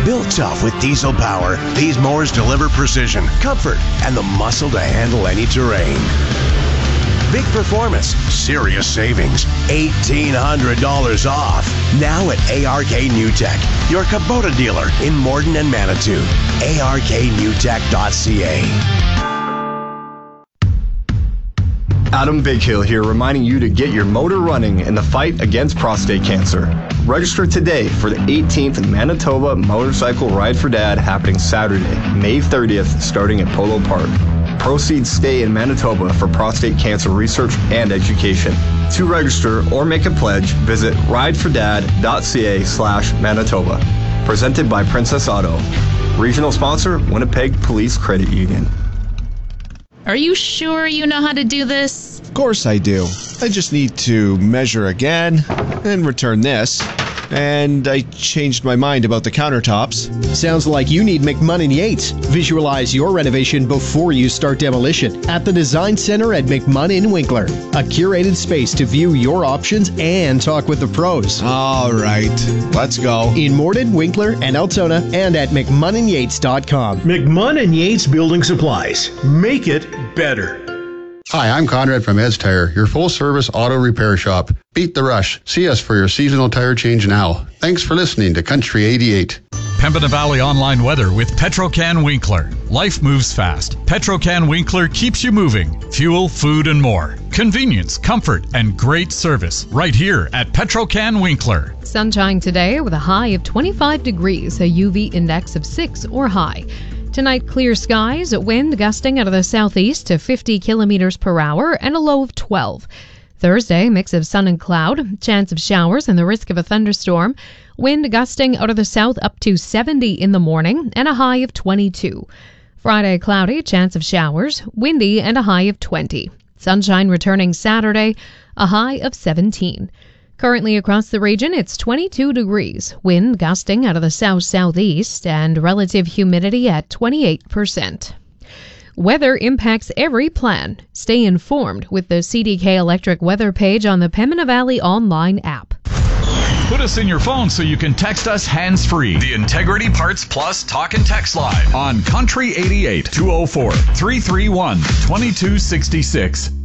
Built tough with diesel power, these mowers deliver precision, comfort, and the muscle to handle any terrain. Big performance, serious savings, $1,800 off. Now at ARK New Tech, your Kubota dealer in Morden and Manitou. ARKNewTech.ca. Adam Bighill here, reminding you to get your motor running in the fight against prostate cancer. Register today for the 18th Manitoba Motorcycle Ride for Dad happening Saturday, May 30th, starting at Polo Park. Proceeds stay in Manitoba for prostate cancer research and education. To register or make a pledge, visit ridefordad.ca/Manitoba. Presented by Princess Auto. Regional sponsor, Winnipeg Police Credit Union. Are you sure you know how to do this? Of course I do. I just need to measure again and return this. And I changed my mind about the countertops. Sounds like you need McMunn & Yates. Visualize your renovation before you start demolition at the Design Center at McMunn & Winkler. A curated space to view your options and talk with the pros. All right, let's go. In Morden, Winkler, and Altona, and at McMunnandYates.com. McMunn & Yates Building Supplies. Make it better. Hi, I'm Conrad from Ed's Tire, your full-service auto repair shop. Beat the rush. See us for your seasonal tire change now. Thanks for listening to Country 88. Pembina Valley online weather with Petro-Can Winkler. Life moves fast. Petro-Can Winkler keeps you moving. Fuel, food, and more. Convenience, comfort, and great service right here at Petro-Can Winkler. Sunshine today with a high of 25 degrees, a UV index of 6 or high. Tonight, clear skies, wind gusting out of the southeast to 50 kilometers per hour and a low of 12. Thursday, mix of sun and cloud, chance of showers and the risk of a thunderstorm. Wind gusting out of the south up to 70 in the morning and a high of 22. Friday, cloudy, chance of showers, windy and a high of 20. Sunshine returning Saturday, a high of 17. Currently across the region, it's 22 degrees, wind gusting out of the south-southeast, and relative humidity at 28%. Weather impacts every plan. Stay informed with the CDK Electric weather page on the Pembina Valley online app. Put us in your phone so you can text us hands-free. The Integrity Parts Plus Talk and Text Line on Country 88 204 331 2266.